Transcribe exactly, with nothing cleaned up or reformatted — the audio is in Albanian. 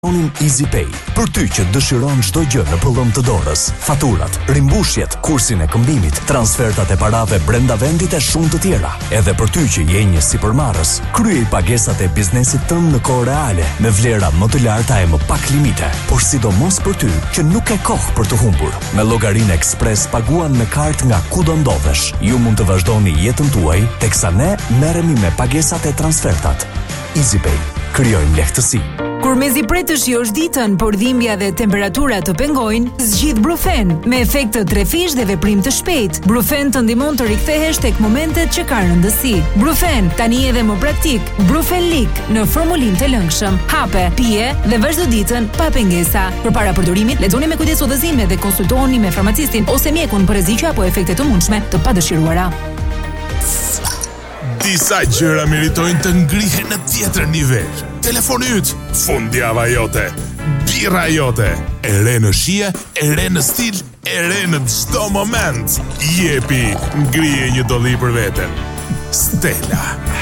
Unim EasyPay, për ty që dëshiron çdo gjë në pëllëm të dorës, faturat, rimbushjet, kursin e këmbimit, transfertat e parave brenda vendit e shumë të tjera. Edhe për ty që je një sipërmarrës, kryej pagesat e biznesit tënd në kohë reale, me vlera më të larta e më pak limite, por sidomos për ty që nuk e kohë për të humbur. Me llogarinë Express paguan me kartë nga kudo ndodhesh. Ju mund të vazhdoni jetën tuaj, teksa ne merremi me pagesat e transfertat. EasyPay, krijojmë lehtësi. Kur mezi pret të shijosh ditën, por dhimbja dhe temperatura të pengojnë, zgjidh Brufen, me efekt të trefish dhe veprim të shpejt. Brufen të ndihmon të rikthehesh tek momentet që ka rëndësi. Brufen, tani edhe më praktik. Brufen Lik në formulim të lëngshëm. Hape, pije dhe vazhdo ditën pa pengesa. Përpara përdorimit, lexoni me kujdes udhëzimet dhe konsultohuni me farmacistin ose mjekun për rreziqe apo efekte të mundshme të padëshiruara. Disa gjëra meritojnë të ngrihen në tjetër nivel. Telefoni yt, fundjava jote, birra jote, e re në shije, e re në stil, e re në çdo moment. Jepi, ngrije një dolli për veten. Stella.